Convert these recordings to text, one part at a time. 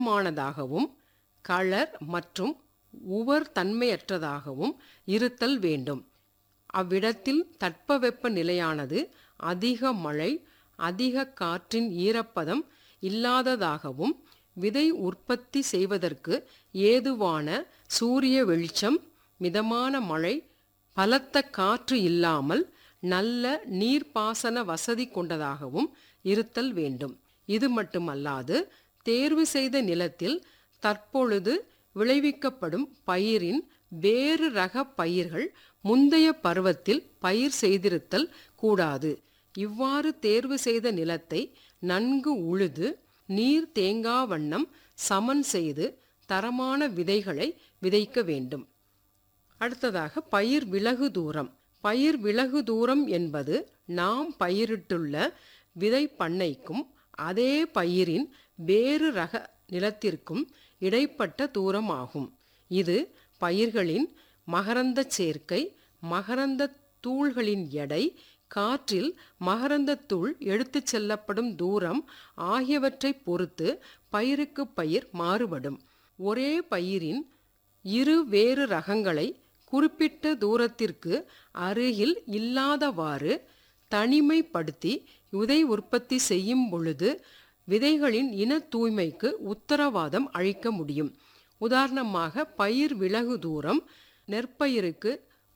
மானதாகவும் colour மற்றும் உவர் தன்மையற்றதாகவும் இருத்தல் வேண்டும். அவ்விடத்தில் தட்பவெப்ப நிலையானது அதிக மழை, அதிக காற்றின் ஈரப்பதம் இல்லாததாகவும், விதை உற்பத்தி செய்வதற்கு ஏதுவான சூரிய வெளிச்சம், மிதமான மழை, பலத்த காற்று இல்லாமல் நல்ல நீர்ப்பாசன வசதி கொண்டதாகவும் இருத்தல் வேண்டும். இது மட்டுமல்லாது தேர்வு செய்த நிலத்தில் தற்பொழுது விளைவிக்கப்படும் பயிரின் வேறு ரக பயிர்கள் முந்தைய பருவத்தில் பயிர் செய்திருத்தல் கூடாது. இவ்வாறு தேர்வு செய்த நிலத்தை நன்கு உழுது நீர் தேங்கா வண்ணம் சமன் செய்து தரமான விதைகளை விதைக்க வேண்டும். அடுத்ததாக பயிர் விலகு தூரம். பயிர் விலகு தூரம் என்பது நாம் பயிரிட்டுள்ள விதை பண்ணைக்கும் அதே பயிரின் வேறு ரக நிலத்திற்கும் இடைப்பட்ட தூரம் ஆகும். இது பயிர்களின் மகரந்த சேர்க்கை, மகரந்த தூள்களின் எடை, காற்றில் மகரந்த தூள் எடுத்துச் செல்லப்படும் தூரம் ஆகியவற்றை பொறுத்து பயிருக்கு பயிர் மாறுபடும். ஒரே பயிரின் இரு வேறு ரகங்களை குறிப்பிட்ட தூரத்திற்கு அருகில் இல்லாதவாறு தனிமைப்படுத்தி விதை உற்பத்தி செய்யும் பொழுது விதைகளின் இன தூய்மைக்கு உத்தரவாதம் அளிக்க முடியும். உதாரணமாக பயிர் விலகு தூரம் நெற்பயிருக்கு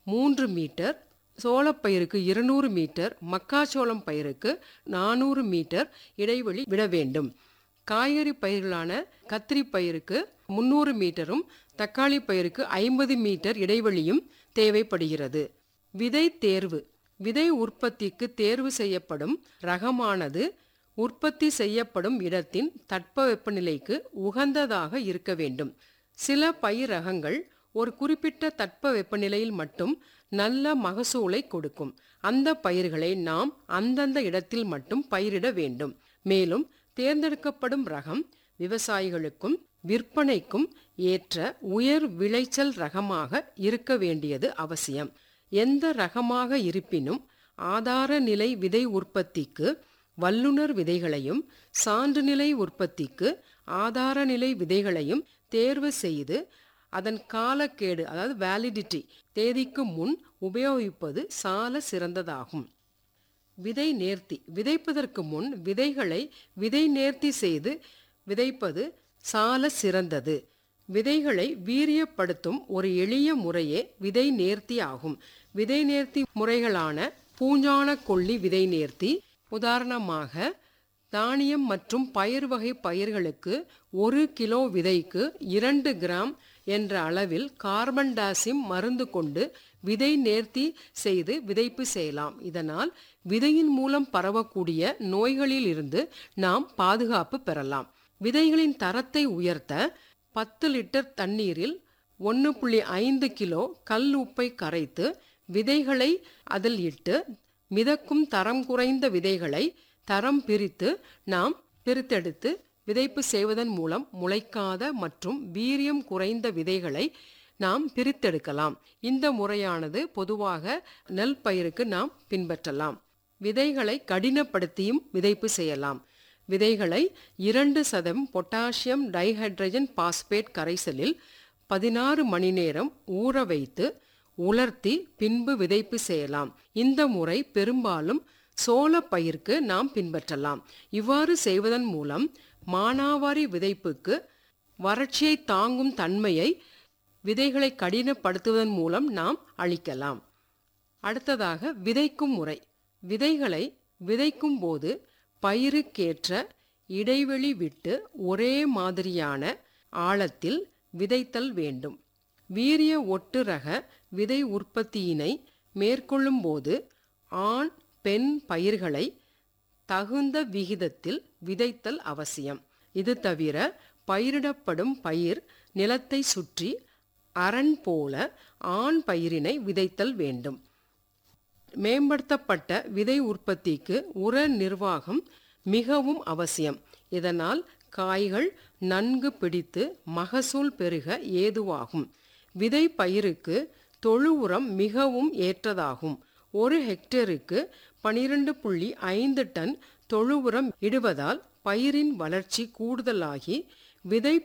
3 மீட்டர், சோளப்பயிருக்கு 200 மீட்டர், மக்காச்சோளம் பயிருக்கு 400 மீட்டர் இடைவெளி விட வேண்டும். காய்கறி பயிர்களான கத்திரி பயிருக்கு 300 மீட்டரும், தக்காளி பயிருக்கு 50 மீட்டர் இடைவெளியும் தேவைப்படுகிறது. விதை தேர்வு. விதை உற்பத்திக்கு தேர்வு செய்யப்படும் ரகமானது உற்பத்தி செய்யப்படும் இடத்தின் தட்பவெப்பநிலைக்கு உகந்ததாக இருக்க வேண்டும். சில பயிர் ரகங்கள் ஒரு குறிப்பிட்ட தட்பவெப்பநிலையில் மட்டும் நல்ல மகசூலை கொடுக்கும். அந்த பயிர்களை நாம் அந்தந்த இடத்தில் மட்டும் பயிரிட வேண்டும். மேலும் தேர்ந்தெடுக்கப்படும் ரகம் விவசாயிகளுக்கும் விற்பனைக்கும் ஏற்ற உயர் விளைச்சல் ரகமாக இருக்க வேண்டியது அவசியம். எந்த ரகமாக இருப்பினும் ஆதார நிலை விதை உற்பத்திக்கு வல்லுநர் விதைகளையும், சான்றுநிலை உற்பத்திக்கு ஆதார நிலை விதைகளையும் தேர்வு செய்து அதன் காலக்கேடு, அதாவது வேலிடிட்டி தேதிக்கு முன் உபயோகிப்பது சால சிறந்ததாகும். விதை நேர்த்தி. விதைப்பதற்கு முன் விதைகளை விதை நேர்த்தி செய்து விதைப்பது சால சிறந்தது. விதைகளை வீரியப்படுத்தும் ஒரு எளிய முறையே விதை நேர்த்தி ஆகும். விதை நேர்த்தி முறைகளான பூஞ்சான கொல்லி விதை நேர்த்தி. உதாரணமாக தானியம் மற்றும் பயிர் வகை பயிர்களுக்கு 1 கிலோ விதைக்கு 2 கிராம் என்ற அளவில் கார்பன் டாசிம் மருந்து கொண்டு விதை நேர்த்தி செய்து விதைப்பு செய்யலாம். இதனால் விதையின் மூலம் பரவக்கூடிய நோய்களில் இருந்து நாம் பாதுகாப்பு பெறலாம். விதைகளின் தரத்தை உயர்த்த 10 லிட்டர் தண்ணீரில் 1.5 கிலோ கல் உப்பை கரைத்து விதைகளை அதில் இட்டு மிதக்கும் தரம் குறைந்த விதைகளை தரம் பிரித்து நாம் பிரித்தெடுத்து விதைப்பு செய்வதன் மூலம் முளைக்காத மற்றும் வீரியம் குறைந்த விதைகளை நாம் பிரித்தெடுக்கலாம். இந்த முறையானது பொதுவாக நெல் பயிருக்கு நாம் பின்பற்றலாம். விதைகளை கடினப்படுத்தியும் விதைப்பு செய்யலாம். விதைகளை 2% பொட்டாசியம் டைஹைட்ரஜன் பாஸ்பேட் கரைசலில் 16 மணி நேரம் ஊற வைத்து உலர்த்தி பின்பு விதைப்பு செய்யலாம். இந்த முறை பெரும்பாலும் சோள பயிருக்கு நாம் பின்பற்றலாம். இவ்வாறு செய்வதன் மூலம் மானாவாரி விதைப்புக்கு வறட்சியை தாங்கும் தன்மையை விதைகளை கடினப்படுத்துவதன் மூலம் நாம் அளிக்கலாம். அடுத்ததாக விதைக்கும் முறை. விதைகளை விதைக்கும் போது பயிருக்கேற்ற இடைவெளி விட்டு ஒரே மாதிரியான ஆழத்தில் விதைத்தல் வேண்டும். வீரிய ஒட்டு ரக விதை உற்பத்தியினை மேற்கொள்ளும் போது ஆண் பெண் பயிர்களை தகுந்த விகிதத்தில் விதைத்தல் அவசியம். இது தவிர பயிரிடப்படும் பயிர் நிலத்தை சுற்றி அரண் போல ஆண் பயிரினை விதைத்தல் வேண்டும். மேம்படுத்தப்பட்ட விதை உற்பத்திக்கு உர நிர்வாகம் மிகவும் அவசியம். இதனால் காய்கள் நன்கு பிடித்து மகசூல் பெருக ஏதுவாகும். விதை பயிருக்கு தொழு உரம் மிகவும் ஏற்றதாகும். 1 ஹெக்டேருக்கு 12.5 டன் தொழு உரம் இடுவதால் பயிரின் வளர்ச்சி கூடுதலாகி விதை